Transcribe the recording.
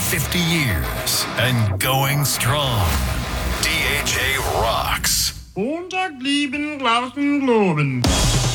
50 years and going strong. DHA rocks. Montag, lieben, Glauben, Globen.